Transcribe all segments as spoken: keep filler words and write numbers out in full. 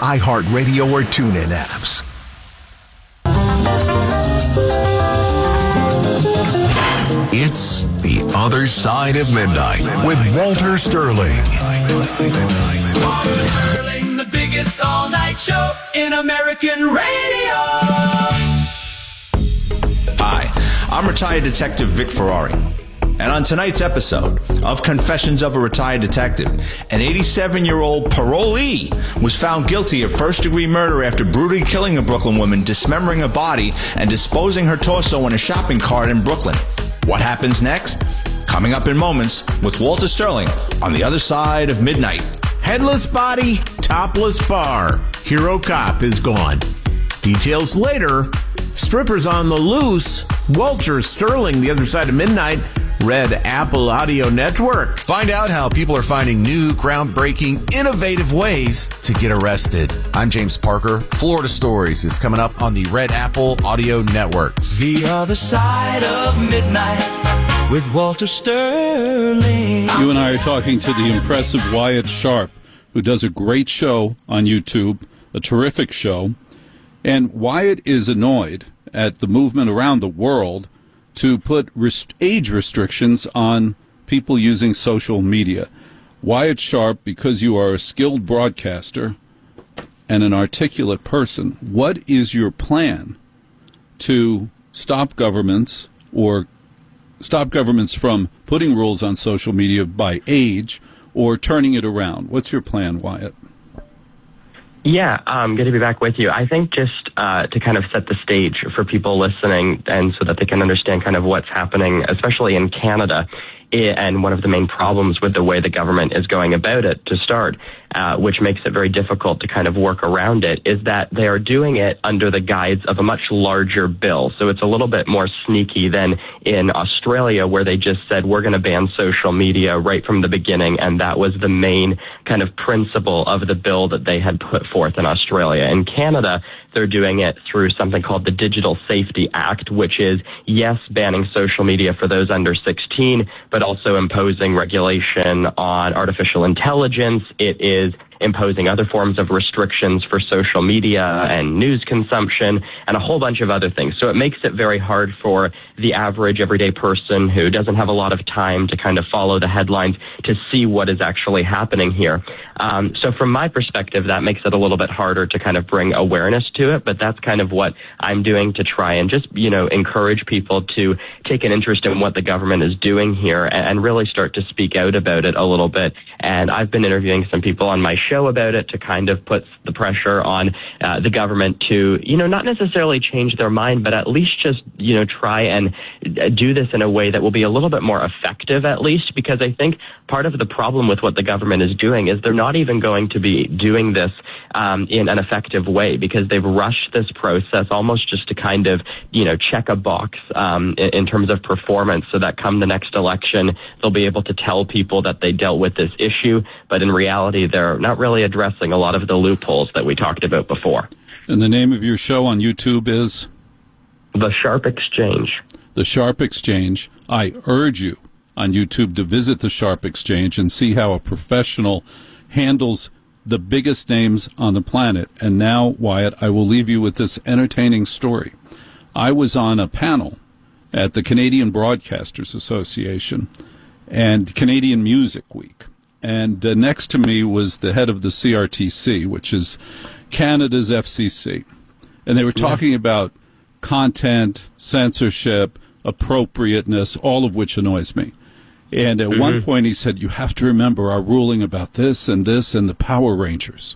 iHeartRadio, or TuneIn apps. It's The Other Side of Midnight with Walter Sterling. Walter Sterling, the biggest all-night show in American radio. Hi, I'm retired Detective Vic Ferrari. And on tonight's episode of Confessions of a Retired Detective, an eighty-seven-year-old parolee was found guilty of first-degree murder after brutally killing a Brooklyn woman, dismembering her body, and disposing her torso in a shopping cart in Brooklyn. What happens next? Coming up in moments with Walter Sterling on The Other Side of Midnight. Headless body, topless bar. Hero cop is gone. Details later. Strippers on the loose. Walter Sterling, The Other Side of Midnight. Red Apple Audio Network. Find out how people are finding new, groundbreaking, innovative ways to get arrested. I'm James Parker. Florida Stories is coming up on the Red Apple Audio Network. The Other Side of Midnight with Walter Sterling. You and I are talking to the impressive Wyatt Sharp, who does a great show on YouTube, a terrific show. And Wyatt is annoyed at the movement around the world to put rest- age restrictions on people using social media. Wyatt Sharp, because you are a skilled broadcaster and an articulate person, what is your plan to stop governments or stop governments from putting rules on social media by age or turning it around? What's your plan, Wyatt? Yeah, um, good to be back with you. I think just uh, to kind of set the stage for people listening and so that they can understand kind of what's happening, especially in Canada, and one of the main problems with the way the government is going about it to start, uh, which makes it very difficult to kind of work around it, is that they are doing it under the guise of a much larger bill. So it's a little bit more sneaky than in Australia, where they just said, we're going to ban social media right from the beginning, and that was the main kind of principle of the bill that they had put forth in Australia. In Canada, they're doing it through something called the Digital Safety Act, which is, yes, banning social media for those under sixteen, but also imposing regulation on artificial intelligence. It is imposing other forms of restrictions for social media and news consumption and a whole bunch of other things. So it makes it very hard for the average everyday person who doesn't have a lot of time to kind of follow the headlines to see what is actually happening here. Um, so from my perspective, that makes it a little bit harder to kind of bring awareness to it, but that's kind of what I'm doing to try and just, you know, encourage people to take an interest in what the government is doing here and really start to speak out about it a little bit. And I've been interviewing some people on my show about it to kind of put the pressure on uh, the government to, you know, not necessarily change their mind, but at least just, you know, try and do this in a way that will be a little bit more effective, at least, because I think part of the problem with what the government is doing is they're not even going to be doing this um, in an effective way, because they've rushed this process almost just to kind of, you know, check a box um, in, in terms of performance, so that come the next election, they'll be able to tell people that they dealt with this issue, but in reality, they're not really addressing a lot of the loopholes that we talked about before. And the name of your show on YouTube is? The Sharp Exchange. The Sharp Exchange. I urge you on YouTube to visit the Sharp Exchange and see how a professional handles the biggest names on the planet. And now, Wyatt, I will leave you with this entertaining story. I was on a panel at the Canadian Broadcasters Association and Canadian Music Week. And uh, next to me was the head of the C R T C, which is Canada's F C C. And they were talking yeah. about content, censorship, appropriateness, all of which annoys me. And at mm-hmm. one point he said, you have to remember our ruling about this and this and the Power Rangers.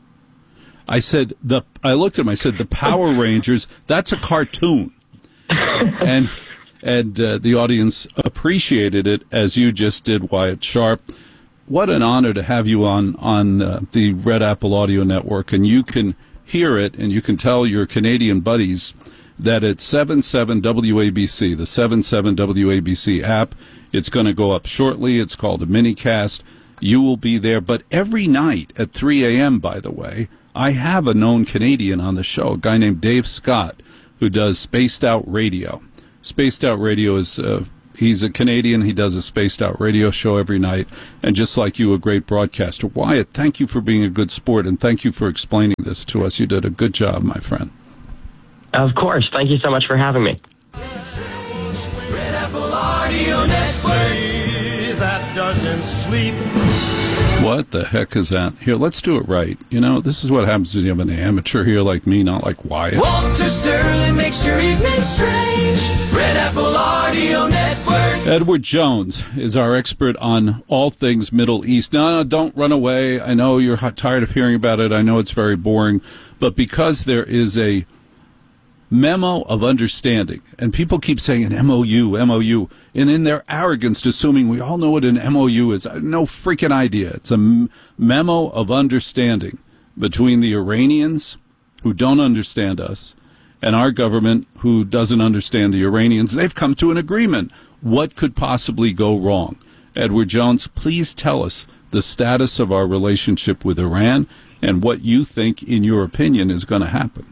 I said, the. I looked at him, I said, the Power Rangers, that's a cartoon. and and uh, the audience appreciated it, as you just did, Wyatt Sharp. What an honor to have you on, on uh, the Red Apple Audio Network, and you can hear it, and you can tell your Canadian buddies that it's seven seven W A B C, the seven seven W A B C app. It's going to go up shortly. It's called a minicast. You will be there. But every night at three a.m., by the way, I have a known Canadian on the show, a guy named Dave Scott, who does Spaced Out Radio. Spaced Out Radio is uh, He's a Canadian. He does a spaced out radio show every night. And just like you, a great broadcaster. Wyatt, thank you for being a good sport, and thank you for explaining this to us. You did a good job, my friend. Of course. Thank you so much for having me. Red Apple Audio Network. That doesn't sleep. What the heck is that? Here, let's do it right. You know, this is what happens when you have an amateur here like me, not like Wyatt. Walter Sterling makes your evening strange. Red Apple Audio Network. Edward Jones is our expert on all things Middle East. No, no, don't run away. I know you're tired of hearing about it. I know it's very boring. But because there is a memo of understanding, and people keep saying an M O U, M O U, and in their arrogance, assuming we all know what an M O U is, no freaking idea. It's a m- memo of understanding between the Iranians, who don't understand us, and our government, who doesn't understand the Iranians. They've come to an agreement. What could possibly go wrong? Edward Jones, please tell us the status of our relationship with Iran and what you think, in your opinion, is going to happen.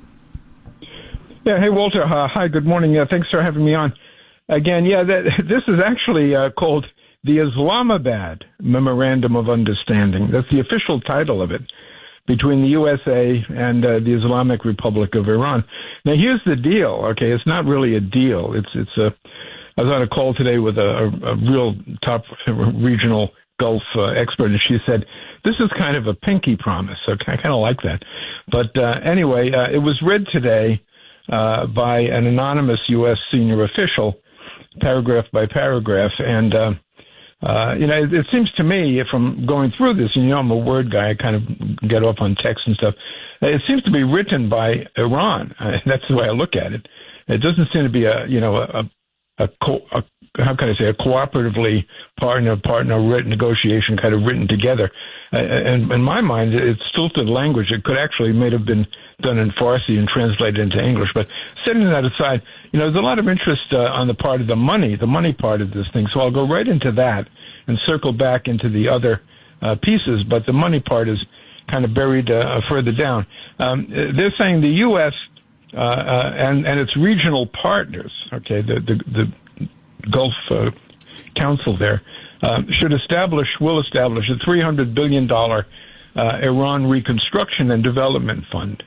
Yeah, hey, Walter. Uh, hi, good morning. Uh, thanks for having me on. Again, yeah, that, this is actually uh, called the Islamabad Memorandum of Understanding. That's the official title of it, between the U S A and uh, the Islamic Republic of Iran. Now, here's the deal, okay? It's not really a deal. It's it's a. I was on a call today with a, a, a real top regional Gulf uh, expert, and she said, this is kind of a pinky promise. Okay, I kind of like that. But uh, anyway, uh, it was read today uh, by an anonymous U S senior official, paragraph by paragraph, and uh, uh, you know, it, it seems to me, from going through this, and you know, I'm a word guy, I kind of get off on text and stuff. It seems to be written by Iran. Uh, that's the way I look at it. It doesn't seem to be a, you know, a, a, co- a how can I say, a cooperatively partner partner written negotiation kind of written together. Uh, and in my mind, it's stilted language. It could actually may have been done in Farsi and translated into English. But setting that aside, you know, there's a lot of interest uh, on the part of the money, the money part of this thing. So I'll go right into that and circle back into the other uh, pieces. But the money part is kind of buried uh, further down. Um, they're saying the U S uh, uh, and and its regional partners, okay, the the, the Gulf uh, Council there, uh, should establish, will establish a three hundred billion dollars uh, Iran Reconstruction and Development Fund.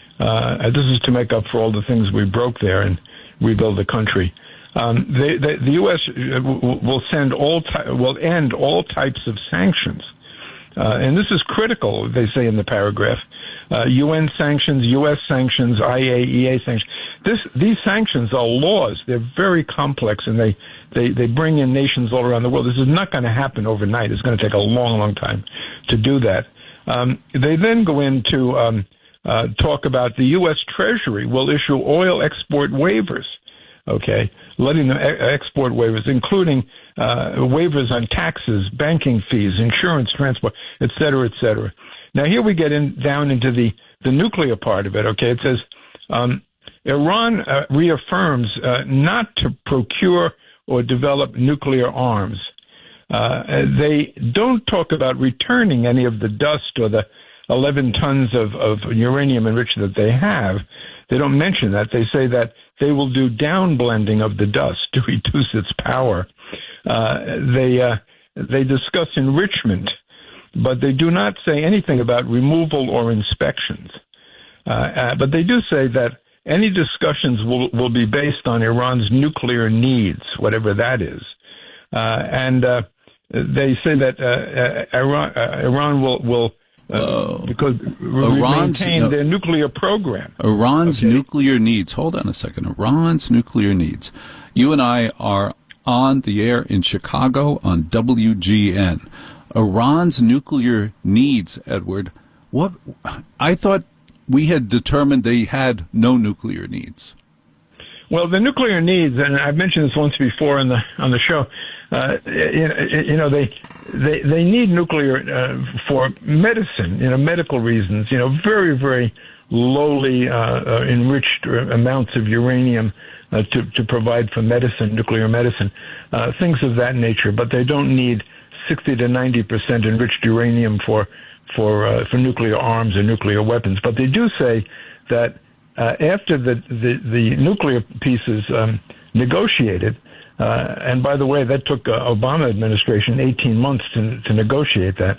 Uh, this is to make up for all the things we broke there and rebuild the country. Um, they, they, the U S will send all ty- will end all types of sanctions, uh, and this is critical. They say in the paragraph, uh, U N sanctions, U S sanctions, I A E A sanctions. This, these sanctions are laws. They're very complex, and they, they, they bring in nations all around the world. This is not going to happen overnight. It's going to take a long, long time to do that. Um, they then go into um, uh, talk about the U S Treasury will issue oil export waivers, okay, letting them export waivers, including uh, waivers on taxes, banking fees, insurance, transport, et cetera, et cetera. Now, here we get in down into the, the nuclear part of it, okay? It says, um, Iran uh, reaffirms uh, not to procure or develop nuclear arms. Uh, they don't talk about returning any of the dust or the eleven tons of, of uranium enriched that they have. They don't mention that. They say that they will do downblending of the dust to reduce its power. Uh, they uh, they discuss enrichment, but they do not say anything about removal or inspections. Uh, uh, but they do say that any discussions will, will be based on Iran's nuclear needs, whatever that is. Uh, and uh, they say that uh, uh, Iran, uh, Iran will, will uh, because Iran's, maintain no, their nuclear program. Iran's okay? nuclear needs. Hold on a second. Iran's nuclear needs. You and I are on the air in Chicago on W G N. Iran's nuclear needs, Edward. What? I thought we had determined they had no nuclear needs. Well, the nuclear needs, and I've mentioned this once before on the on the show. Uh, you, you know, they they they need nuclear uh, for medicine, you know, medical reasons. You know, very very lowly uh, uh, enriched amounts of uranium uh, to to provide for medicine, nuclear medicine, uh, things of that nature. But they don't need sixty to ninety percent enriched uranium for for uh, for nuclear arms or nuclear weapons. But they do say that uh, after the, the, the nuclear piece is um, negotiated, Uh, and by the way, that took uh, Obama administration eighteen months to, to negotiate that.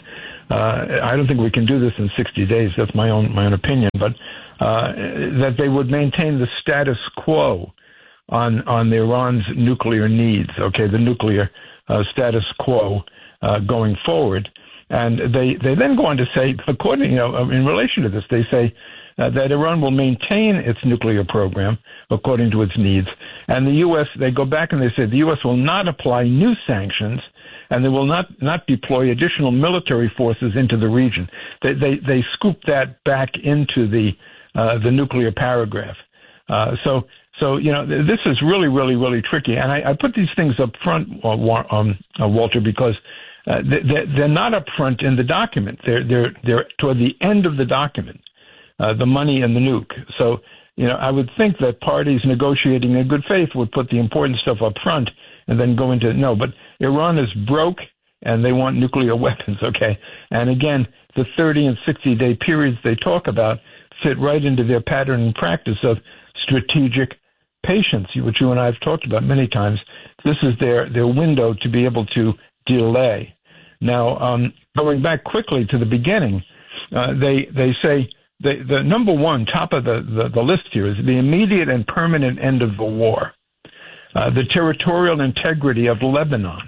Uh, I don't think we can do this in sixty days. That's my own my own opinion. But uh, that they would maintain the status quo on on Iran's nuclear needs. Okay, the nuclear uh, status quo uh, going forward. And they, they then go on to say, according, you know, in relation to this, they say uh, that Iran will maintain its nuclear program according to its needs. And the U S, they go back and they say the U S will not apply new sanctions, and they will not, not deploy additional military forces into the region. They, they, they scoop that back into the, uh, the nuclear paragraph. Uh, so, so, you know, this is really, really, really tricky. And I, I put these things up front, uh, um, uh, Walter, because Uh, they're not up front in the document. They're they're they're toward the end of the document, uh, the money and the nuke. So, you know, I would think that parties negotiating in good faith would put the important stuff up front and then go into no. But Iran is broke and they want nuclear weapons. Okay, and again, the thirty and sixty day periods they talk about fit right into their pattern and practice of strategic patience, which you and I have talked about many times. This is their their window to be able to delay. Now, um, going back quickly to the beginning, uh, they they say the, the number one, top of the, the, the list here is the immediate and permanent end of the war, uh, the territorial integrity of Lebanon.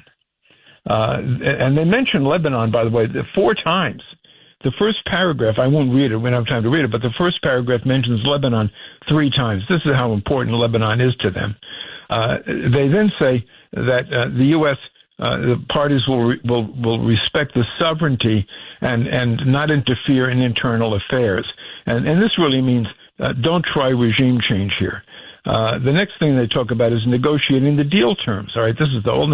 Uh, and they mention Lebanon, by the way, four times. The first paragraph, I won't read it, we don't have time to read it, but the first paragraph mentions Lebanon three times. This is how important Lebanon is to them. Uh, they then say that uh, the U S Uh, the parties will re- will will respect the sovereignty and and not interfere in internal affairs, and and this really means uh, don't try regime change here. Uh, the next thing they talk about is negotiating the deal terms. All right, this is the old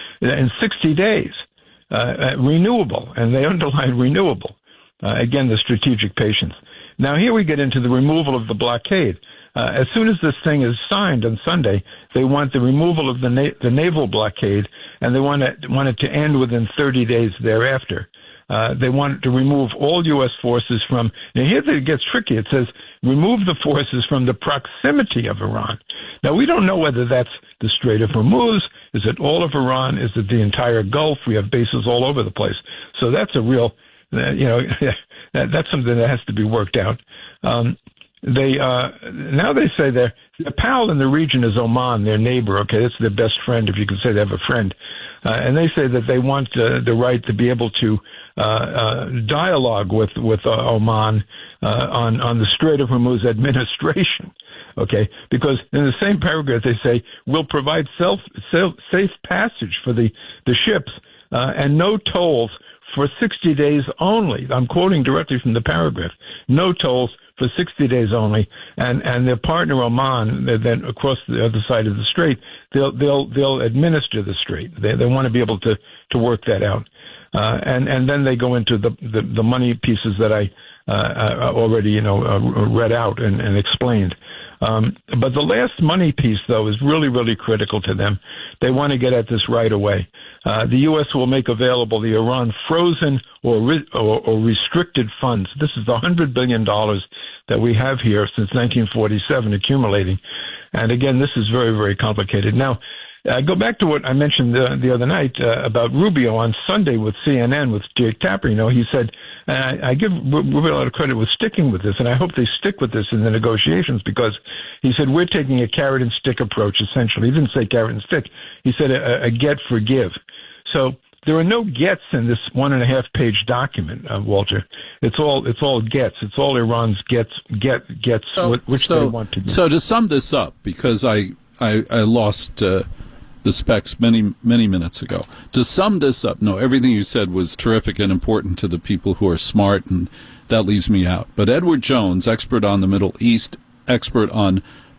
in sixty days, uh, uh, renewable, and they underline renewable. Uh, again, the strategic patience. Now here we get into the removal of the blockade. Uh, as soon as this thing is signed on Sunday, they want the removal of the na- the naval blockade, and they want it, want it to end within thirty days thereafter. Uh, they want to remove all U S forces from, now here it gets tricky. It says, remove the forces from the proximity of Iran. Now, we don't know whether that's the Strait of Hormuz. Is it all of Iran? Is it the entire Gulf? We have bases all over the place. So that's a real, uh, you know, that, that's something that has to be worked out. Um, They uh, now they say their their pal in the region is Oman, their neighbor. Okay, that's their best friend, if you can say they have a friend. Uh, and they say that they want uh, the right to be able to uh, uh, dialogue with with uh, Oman uh, on on the Strait of Hormuz administration. Okay, because in the same paragraph they say we'll provide self, self safe passage for the the ships uh, and no tolls for sixty days only. I'm quoting directly from the paragraph. No tolls for sixty days only, and and their partner Oman, then across the other side of the strait, they'll they'll they'll administer the strait. They they want to be able to to work that out, uh, and and then they go into the the, the money pieces that I uh, already you know uh, read out and, and explained. Um, but the last money piece, though, is really, really critical to them. They want to get at this right away. Uh, the U S will make available the Iran frozen or, re- or, or restricted funds. This is the one hundred billion dollars that we have here since nineteen forty-seven accumulating. And again, this is very, very complicated. Now, I go back to what I mentioned uh, the other night uh, about Rubio on Sunday with C N N, with Jake Tapper. You know, he said, and I, I give Rubio a lot of credit with sticking with this, and I hope they stick with this in the negotiations, because he said, we're taking a carrot and stick approach, essentially. He didn't say carrot and stick. He said a, a get, forgive. So there are no gets in this one and a half page document, uh, Walter. It's all it's all gets. It's all Iran's gets, get, gets, so, which so, they want to do. So to sum this up, because I, I, I lost uh, the specs many, many minutes ago. To sum this up, no, everything you said was terrific and important to the people who are smart, and that leaves me out. But Edward Jones, expert on the Middle East, expert on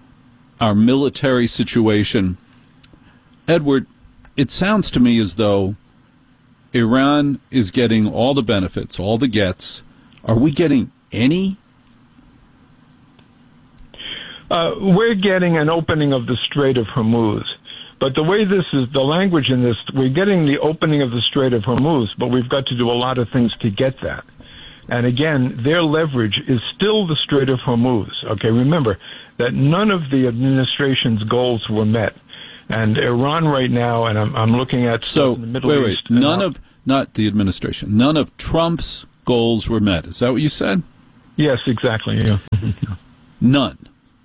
our military situation. Edward, it sounds to me as though Iran is getting all the benefits, all the gets. Are we getting any? Uh, we're getting an opening of the Strait of Hormuz. But the way this is, the language in this, we're getting the opening of the Strait of Hormuz, but we've got to do a lot of things to get that. And again, their leverage is still the Strait of Hormuz. Okay, remember that none of the administration's goals were met. And Iran right now, and I'm, I'm looking at so in the Middle wait, wait, East. none of not the administration, none of Trump's goals were met. Is that what you said? Yes, exactly. Yeah. None.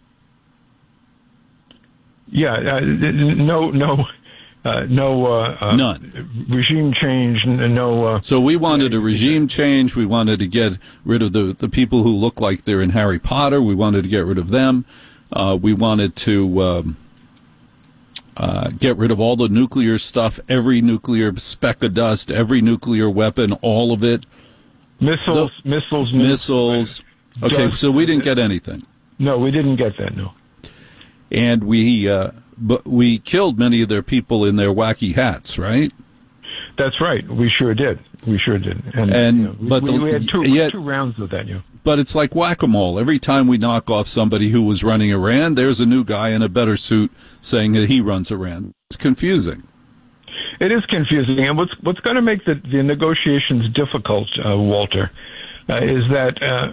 Yeah. Uh, no. No. Uh, no. Uh, uh, None. Regime change. No. Uh, so we wanted a regime change. We wanted to get rid of the the people who look like they're in Harry Potter. We wanted to get rid of them. Uh, we wanted to. Um, Uh, get rid of all the nuclear stuff, every nuclear speck of dust, every nuclear weapon, all of it. Missiles, the, missiles, missiles. Okay, dust. So we didn't get anything. No, we didn't get that. No. And we, uh, but we killed many of their people in their wacky hats, right? That's right. We sure did. We sure did. And, and you know, we, but we, the, we had two, yet, two rounds of that. You know. But it's like whack-a-mole. Every time we knock off somebody who was running Iran, there's a new guy in a better suit saying that he runs Iran. It's confusing. It is confusing. And what's what's going to make the, the negotiations difficult, uh, Walter, uh, is that uh,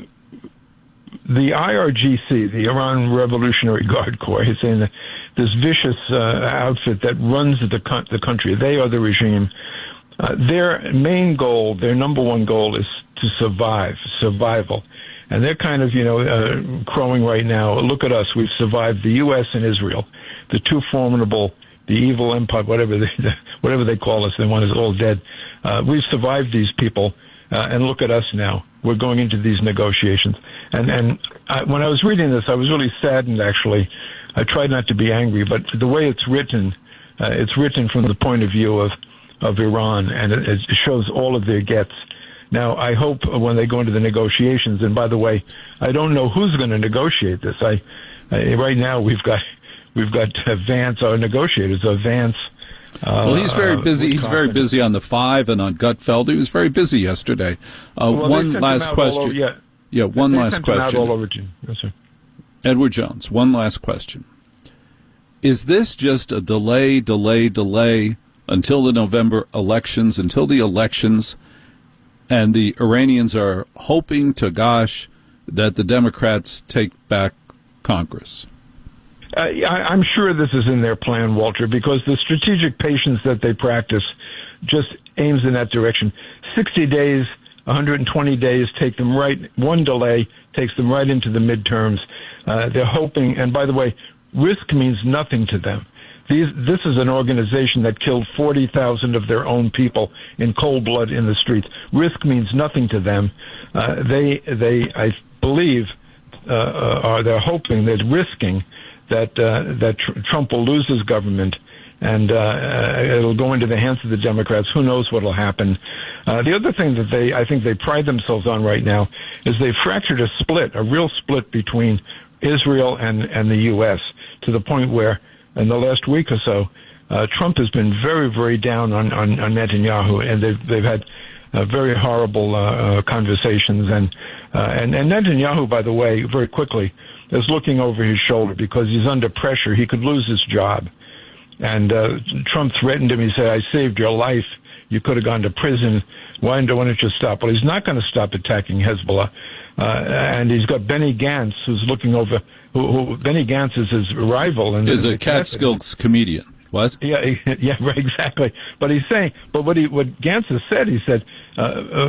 the I R G C, the Iran Revolutionary Guard Corps, is saying that this vicious uh, outfit that runs the, co- the country, they are the regime. Uh, their main goal, their number one goal is to survive, survival. And they're kind of, you know, uh, crowing right now. Look at us. We've survived the U S and Israel, the two formidable, the evil empire, whatever they, whatever they call us. They want us all dead. Uh, we've survived these people. Uh, and look at us now. We're going into these negotiations. And, and I, when I was reading this, I was really saddened, actually. I tried not to be angry, but the way it's written, uh, it's written from the point of view of, of Iran, and it, it shows all of their gets. Now, I hope when they go into the negotiations, and by the way, I don't know who's going to negotiate this. I, I right now we've got we've got uh, Vance, our negotiators, uh, Vance. Uh, well, he's very busy. Uh, he's very busy on the five and on Gutfeld. He was very busy yesterday. Uh, well, one last question. Over, yeah. yeah, one they last sent question. Out all over to, yes, sir. Edward Jones, one last question. Is this just a delay, delay, delay until the November elections, until the elections, and the Iranians are hoping to gosh that the Democrats take back Congress? Uh, I, I'm sure this is in their plan, Walter, because the strategic patience that they practice just aims in that direction. sixty days, one hundred twenty days take them right, one delay takes them right into the midterms. Uh, they're hoping, and by the way, risk means nothing to them. These, this is an organization that killed forty thousand of their own people in cold blood in the streets. Risk means nothing to them. Uh, they, they, I believe, uh, are they're hoping, they're risking that uh, that tr- Trump will lose his government, and uh, uh, it'll go into the hands of the Democrats. Who knows what will happen? Uh, the other thing that they, I think, they pride themselves on right now is they fractured a split, a real split between Israel and and the U S to the point where, in the last week or so, uh, Trump has been very, very down on, on, on Netanyahu, and they've they've had uh, very horrible uh, uh, conversations. And, uh, and and Netanyahu, by the way, very quickly is looking over his shoulder because he's under pressure. He could lose his job. And uh, Trump threatened him. He said, "I saved your life. You could have gone to prison. Why don't you stop?" Well, he's not going to stop attacking Hezbollah. Uh, and he's got Benny Gantz, who's looking over. Who, who Benny Gantz is his rival, and is a Catskills comedian. What? Yeah, yeah, right, exactly. But he's saying, but what he, what Gantz has said, he said, uh, uh,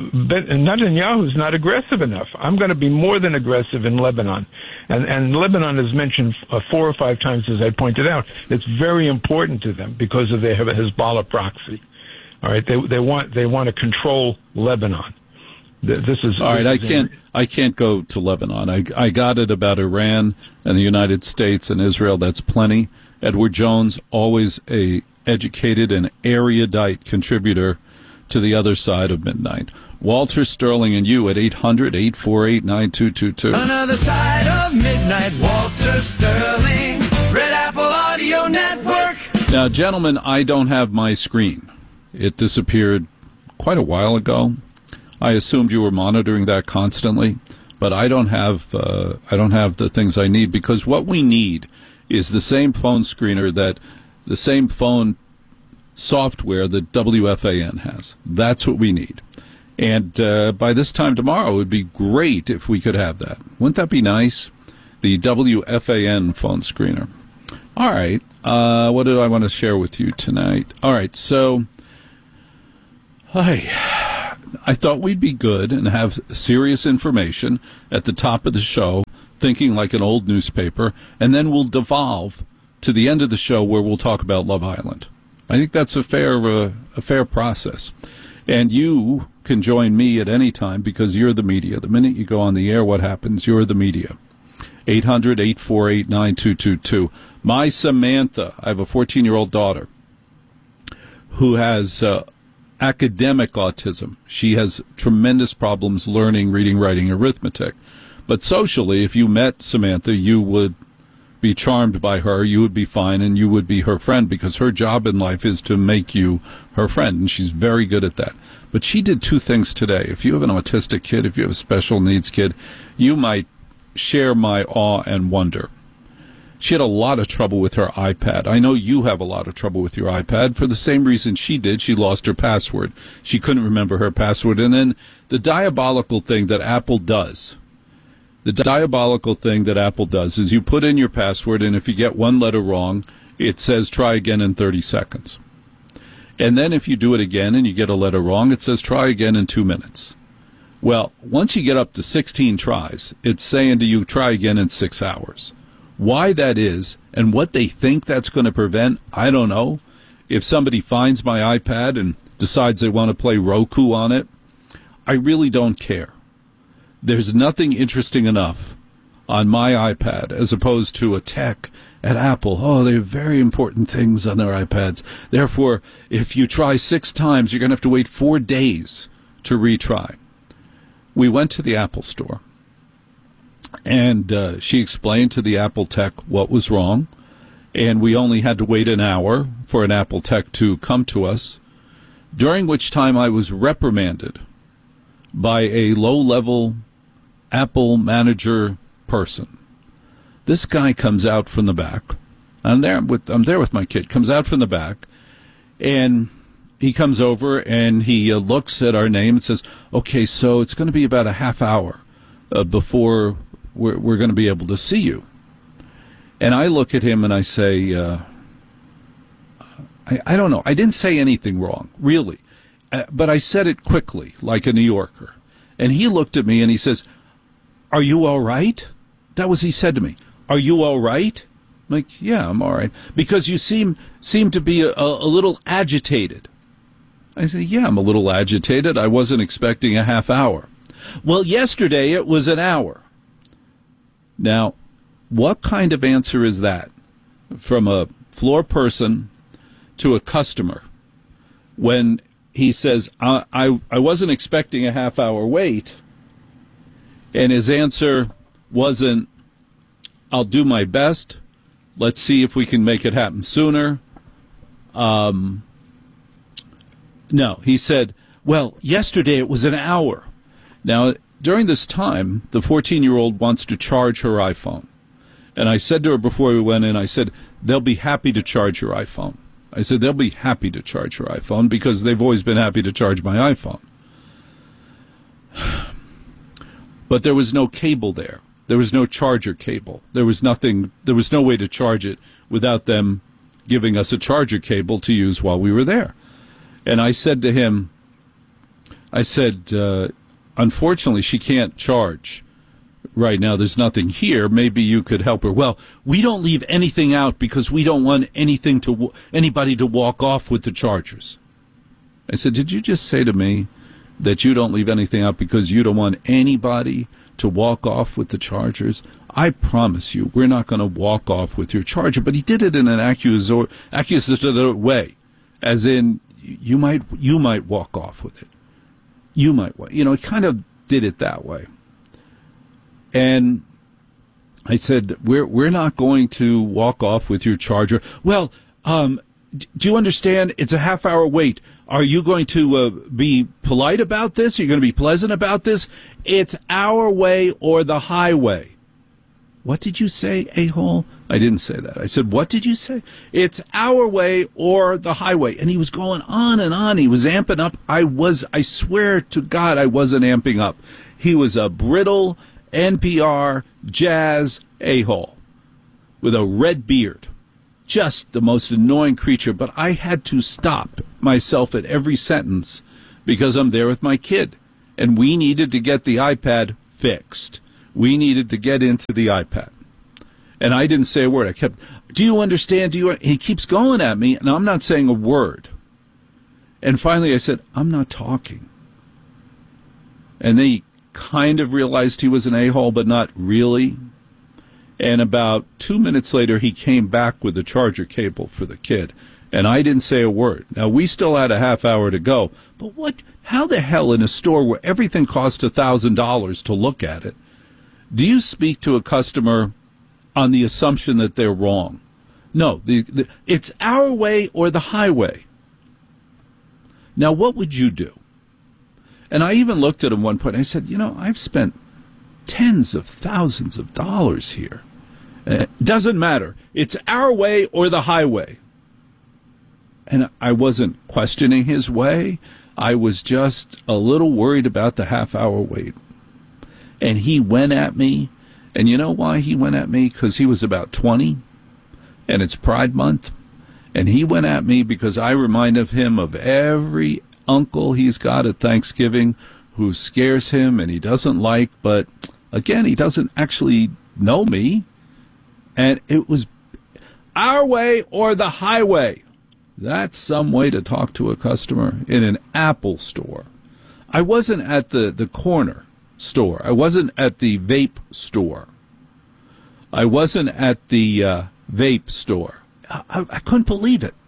Netanyahu's not aggressive enough. I'm going to be more than aggressive in Lebanon, and and Lebanon is mentioned uh, four or five times, as I pointed out. It's very important to them because of their Hezbollah proxy. All right, they they want they want to control Lebanon. This is all right. I can't. I can't go to Lebanon. I I got it about Iran and the United States and Israel. That's plenty. Edward Jones, always a educated and erudite contributor to the other side of midnight. Walter Sterling and you at eight hundred, eight four eight, nine two two two. Another side of midnight. Walter Sterling, Red Apple Audio Network. Now, gentlemen, I don't have my screen. It disappeared quite a while ago. I assumed you were monitoring that constantly, but I don't have uh, I don't have the things I need, because what we need is the same phone screener that the same phone software that W F A N has. That's what we need. And uh, by this time tomorrow, it would be great if we could have that. Wouldn't that be nice? The W F A N phone screener. All right. Uh, what did I want to share with you tonight? All right. So, hi. I thought we'd be good and have serious information at the top of the show, thinking like an old newspaper, and then we'll devolve to the end of the show where we'll talk about Love Island. I think that's a fair uh, a fair process. And you can join me at any time because you're the media. The minute you go on the air, what happens? You're the media. eight hundred, eight four eight, nine two two two. My Samantha, I have a fourteen-year-old daughter who has uh, academic autism. She has tremendous problems learning, reading, writing, arithmetic. But socially, if you met Samantha, you would be charmed by her, you would be fine, and you would be her friend because her job in life is to make you her friend, and she's very good at that. But she did two things today. If you have an autistic kid, if you have a special needs kid, you might share my awe and wonder. She had a lot of trouble with her iPad. I know you have a lot of trouble with your iPad for the same reason she did. She lost her password. She couldn't remember her password. And then the diabolical thing that Apple does, the diabolical thing that Apple does is you put in your password, and if you get one letter wrong, it says try again in thirty seconds. And then if you do it again and you get a letter wrong, it says try again in two minutes. Well, once you get up to sixteen tries, it's saying to you try again in six hours. Why that is and what they think that's going to prevent, I don't know. If somebody finds my iPad and decides they want to play Roku on it, I really don't care. There's nothing interesting enough on my iPad as opposed to a tech at Apple. Oh, they have very important things on their iPads. Therefore, if you try six times, you're going to have to wait four days to retry. We went to the Apple store, and uh, she explained to the Apple tech what was wrong, and we only had to wait an hour for an Apple tech to come to us, during which time I was reprimanded by a low-level Apple manager person. This guy comes out from the back. I'm there with I'm there with my kid. Comes out from the back, and he comes over and he uh, looks at our name and says, "Okay, so it's going to be about a half hour uh, before we're, we're going to be able to see you." And I look at him and I say, uh, I, "I don't know. I didn't say anything wrong, really, uh, but I said it quickly, like a New Yorker." And he looked at me and he says, "Are you all right?" That was he said to me. "Are you all right?" I'm like, "Yeah, I'm all right." "Because you seem seem to be a, a little agitated." I said, "Yeah, I'm a little agitated. I wasn't expecting a half hour." "Well, yesterday it was an hour." Now, what kind of answer is that from a floor person to a customer when he says, I, I, I wasn't expecting a half hour wait, and his answer wasn't, "I'll do my best. Let's see if we can make it happen sooner." Um, no, he said, "Well, yesterday it was an hour." Now, during this time, the fourteen-year-old wants to charge her iPhone. And I said to her before we went in, I said, "They'll be happy to charge your iPhone." I said, "They'll be happy to charge your iPhone because they've always been happy to charge my iPhone." But there was no cable there. There was no charger cable. There was nothing, there was no way to charge it without them giving us a charger cable to use while we were there. And I said to him, I said, uh, "Unfortunately, she can't charge right now. There's nothing here. Maybe you could help her." "Well, we don't leave anything out because we don't want anything to anybody to walk off with the chargers." I said, "Did you just say to me that you don't leave anything out because you don't want anybody to walk off with the chargers?" "I promise you, we're not going to walk off with your charger." But he did it in an accusatory, accusatory way, as in, you might you might walk off with it. You might, you know, he kind of did it that way. And I said, we're we're not going to walk off with your charger." "Well, um, do you understand? It's a half hour wait. Are you going to uh, be polite about this? Are you going to be pleasant about this? It's our way or the highway." "What did you say, a-hole?" I didn't say that. I said, "What did you say?" "It's our way or the highway." And he was going on and on. He was amping up. I was, I swear to God, I wasn't amping up. He was a brittle N P R jazz a-hole with a red beard. just the most annoying creature, but I had to stop myself at every sentence because I'm there with my kid. And we needed to get the iPad fixed. We needed to get into the iPad. And I didn't say a word. I kept, do you understand? Do you? He keeps going at me, and I'm not saying a word. And finally I said, I'm not talking. And then he kind of realized he was an a-hole, but not really. And about two minutes later, he came back with the charger cable for the kid. And I didn't say a word. Now, we still had a half hour to go. But what? How the hell in a store where everything costs one thousand dollars to look at it, do you speak to a customer on the assumption that they're wrong? No, the, the, it's our way or the highway. Now, what would you do? And I even looked at him one point. And I said, you know, I've spent tens of thousands of dollars here. It doesn't matter. It's our way or the highway. And I wasn't questioning his way. I was just a little worried about the half-hour wait. And he went at me. And you know why he went at me? Because he was about twenty, and it's Pride Month. And he went at me because I reminded him of every uncle he's got at Thanksgiving who scares him and he doesn't like. But, again, he doesn't actually know me. And it was our way or the highway. That's some way to talk to a customer in an Apple store. I wasn't at the, the corner store. I wasn't at the vape store. I wasn't at the uh, vape store. I, I, I couldn't believe it.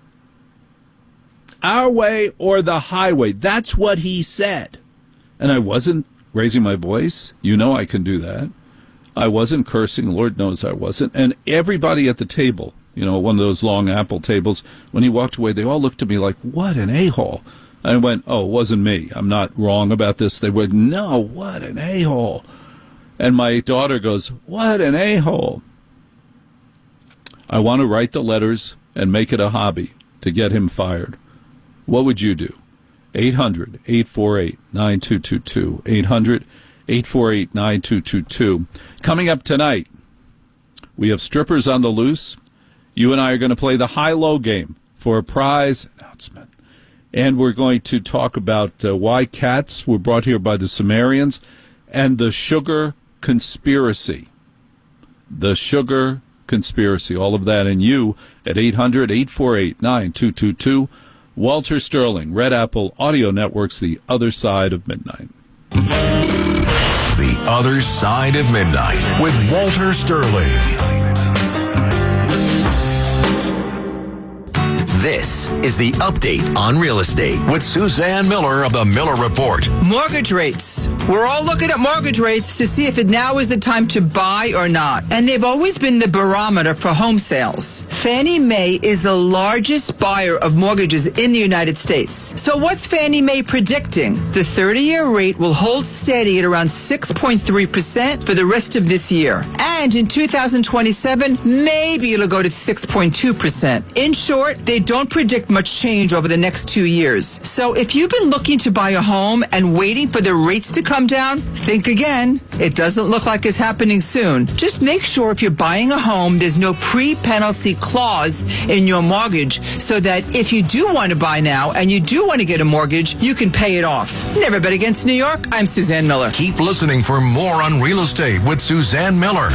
Our way or the highway. That's what he said. And I wasn't raising my voice. You know I can do that. I wasn't cursing. Lord knows I wasn't. And everybody at the table, you know, one of those long Apple tables, when he walked away, they all looked at me like, what an a-hole. I went, oh, it wasn't me. I'm not wrong about this. They went, no, what an a-hole. And my daughter goes, what an a-hole. I want to write the letters and make it a hobby to get him fired. What would you do? eight hundred, eight four eight, nine two two two. eight hundred, eight four eight, nine two two two. Coming up tonight, we have strippers on the loose. You and I are going to play the high-low game for a prize announcement. And we're going to talk about uh, why cats were brought here by the Sumerians and the sugar conspiracy. The sugar conspiracy. All of that and you at eight hundred, eight four eight, nine two two two. Walter Sterling, Red Apple Audio Network's The Other Side of Midnight. The Other Side of Midnight with Walter Sterling. This is the update on real estate with Suzanne Miller of the Miller Report. Mortgage rates. We're all looking at mortgage rates to see if it now is the time to buy or not. And they've always been the barometer for home sales. Fannie Mae is the largest buyer of mortgages in the United States. So what's Fannie Mae predicting? The thirty-year rate will hold steady at around six point three percent for the rest of this year. And in two thousand twenty-seven, maybe it'll go to six point two percent. In short, they don't Don't predict much change over the next two years. So if you've been looking to buy a home and waiting for the rates to come down, think again. It doesn't look like it's happening soon. Just make sure if you're buying a home, there's no pre-penalty clause in your mortgage so that if you do want to buy now and you do want to get a mortgage, you can pay it off. Never bet against New York. I'm Suzanne Miller. Keep listening for more on real estate with Suzanne Miller.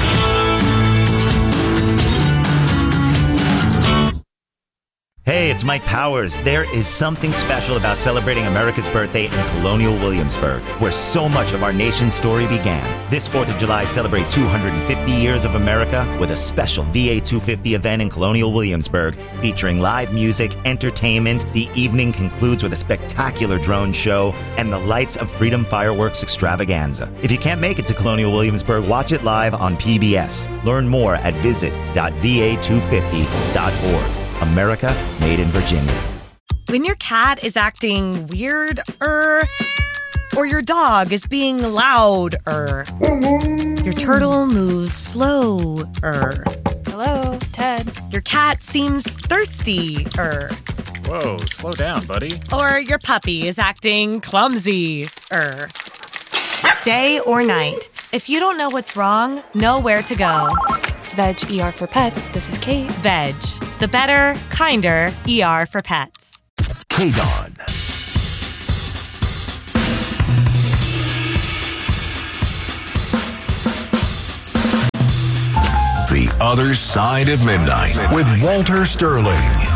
Hey, it's Mike Powers. There is something special about celebrating America's birthday in Colonial Williamsburg, where so much of our nation's story began. This fourth of July, celebrate two hundred fifty years of America with a special V A two fifty event in Colonial Williamsburg featuring live music, entertainment. The evening concludes with a spectacular drone show and the Lights of Freedom fireworks extravaganza. If you can't make it to Colonial Williamsburg, watch it live on P B S. Learn more at visit dot v a two fifty dot org. America made in Virginia. When your cat is acting weird-er, or your dog is being loud-er, your turtle moves slow-er. Hello, Ted. Your cat seems thirsty-er. Whoa, slow down, buddy. Or your puppy is acting clumsy-er. Day or night, if you don't know what's wrong, know where to go. Veg E R for Pets, this is Kate. Veg, the better, kinder E R for pets. K-Don. The Other Side of Midnight with Walter Sterling.